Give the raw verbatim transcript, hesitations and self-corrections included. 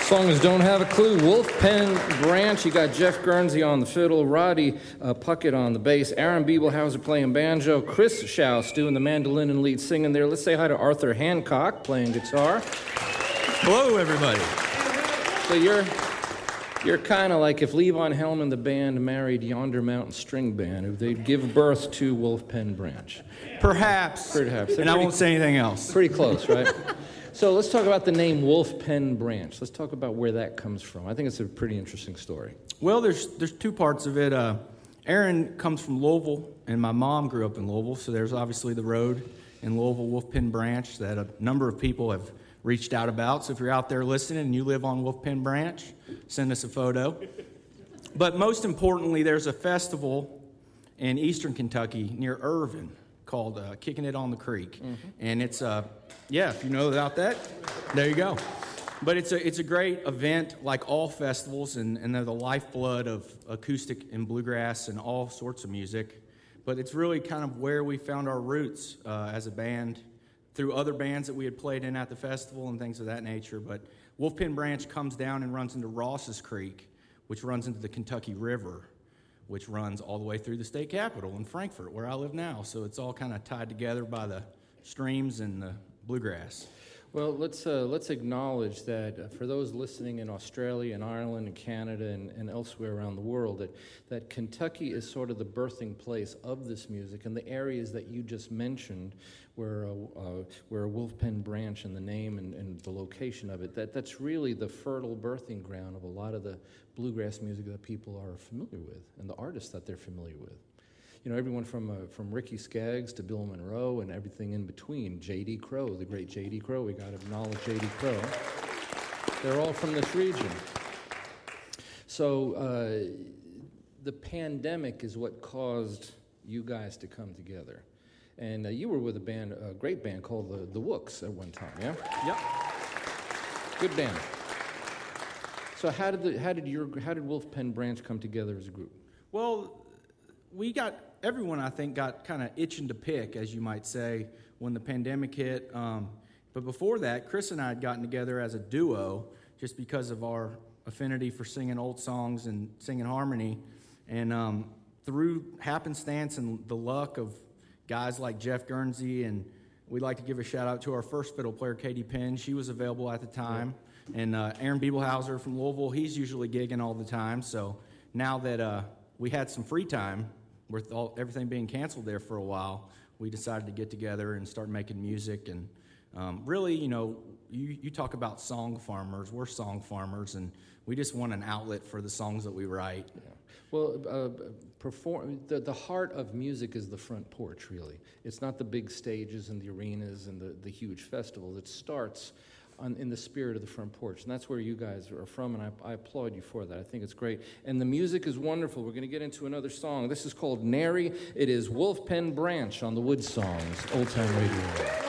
Songs don't have a clue. Wolfpen Branch. You got Jeff Guernsey on the fiddle, Roddy uh, Puckett on the bass, Aaron Biebelhauser playing banjo, Chris Schaus doing the mandolin and lead singing there. Let's say hi to Arthur Hancock playing guitar. Hello, everybody. So you're you're kind of like if Levon Helm and the band married Yonder Mountain String Band, they'd give birth to Wolfpen Branch. Perhaps. Perhaps. And I won't say anything else. Pretty close, right? So let's talk about the name Wolfpen Branch. Let's talk about where that comes from. I think it's a pretty interesting story. Well, there's there's two parts of it. Uh, Aaron comes from Louisville, and my mom grew up in Louisville, so there's obviously the road in Louisville, Wolfpen Branch, that a number of people have reached out about. So if you're out there listening and you live on Wolfpen Branch, send us a photo. But most importantly, there's a festival in eastern Kentucky near Irvine called uh, Kicking It on the Creek. Mm-hmm. And it's, uh, yeah, if you know about that, there you go. But it's a it's a great event, like all festivals, and, and they're the lifeblood of acoustic and bluegrass and all sorts of music. But it's really kind of where we found our roots uh, as a band, through other bands that we had played in at the festival and things of that nature. But Wolfpen Branch comes down and runs into Ross's Creek, which runs into the Kentucky River, which runs all the way through the state capitol in Frankfort, where I live now. So it's all kind of tied together by the streams and the bluegrass. Well, let's uh, let's acknowledge that uh, for those listening in Australia and Ireland and Canada and, and elsewhere around the world, that, that Kentucky is sort of the birthing place of this music, and the areas that you just mentioned, where uh, uh, where Wolfpen Branch and the name and, and the location of it, that that's really the fertile birthing ground of a lot of the bluegrass music that people are familiar with and the artists that they're familiar with. You know, everyone from uh, from Ricky Skaggs to Bill Monroe and everything in between. J D Crowe, the great J D Crowe. We got to acknowledge J D Crowe. They're all from this region. So uh, the pandemic is what caused you guys to come together. And uh, you were with a band, a great band called the the Wooks at one time, yeah? Yep. Good band. So how did the how did your how did Wolfpen Branch come together as a group? Well, we got, everyone I think got kind of itching to pick, as you might say, when the pandemic hit. Um, but before that, Chris and I had gotten together as a duo just because of our affinity for singing old songs and singing harmony. And um, through happenstance and the luck of guys like Jeff Guernsey, and we'd like to give a shout out to our first fiddle player, Katie Penn. She was available at the time. Yeah. And uh, Aaron Biebelhauser from Louisville, he's usually gigging all the time. So now that uh, we had some free time, with all, everything being canceled there for a while, we decided to get together and start making music. And um, really, you know, you, you talk about song farmers. We're song farmers, and we just want an outlet for the songs that we write. Yeah. Well, uh, perform the, the heart of music is the front porch, really. It's not the big stages and the arenas and the, the huge festivals. It starts On, in the spirit of the front porch. And that's where you guys are from, and I, I applaud you for that. I think it's great. And the music is wonderful. We're going to get into another song. This is called Nary. It is Wolfpen Branch on the Wood Songs, Old Time Radio.